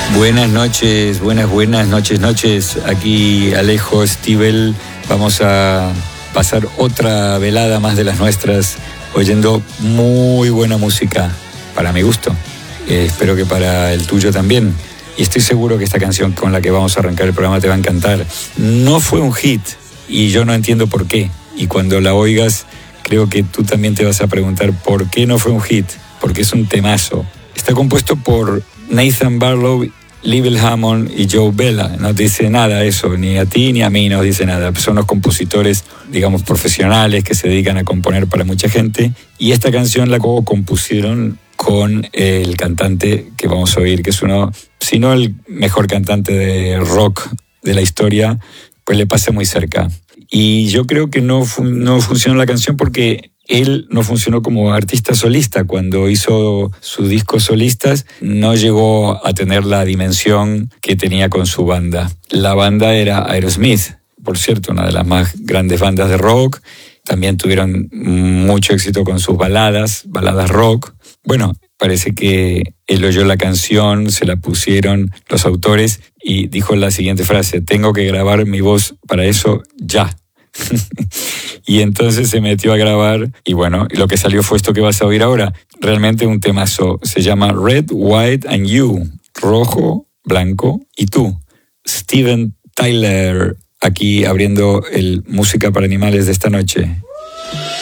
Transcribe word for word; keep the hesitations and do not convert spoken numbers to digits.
Buenas noches, buenas, buenas noches, noches. Aquí Alejo Stivel. Vamos a pasar otra velada más de las nuestras, oyendo muy buena música, para mi gusto. Eh, espero que para el tuyo también. Y estoy seguro que esta canción con la que vamos a arrancar el programa te va a encantar. No fue un hit y yo no entiendo por qué. Y cuando la oigas, creo que tú también te vas a preguntar por qué no fue un hit. Porque es un temazo. Está compuesto por Nathan Barlow, Liebel Hammond y Joe Bella. No te dice nada eso, ni a ti ni a mí nos dice nada. Son los compositores, digamos, profesionales que se dedican a componer para mucha gente. Y esta canción la compusieron con el cantante que vamos a oír, que es uno, si no el mejor cantante de rock de la historia, pues le pasa muy cerca. Y yo creo que no, no funcionó la canción porque él no funcionó como artista solista. Cuando hizo sus discos solistas, no llegó a tener la dimensión que tenía con su banda. La banda era Aerosmith, por cierto, una de las más grandes bandas de rock. También tuvieron mucho éxito con sus baladas, baladas rock. Bueno, parece que él oyó la canción, se la pusieron los autores y dijo la siguiente frase: tengo que grabar mi voz para eso ya. Y entonces se metió a grabar y bueno, lo que salió fue esto que vas a oír ahora. Realmente un temazo. Se llama Red, White and You. Rojo, blanco y tú. Steven Tyler, aquí abriendo el Música para Animales de esta noche.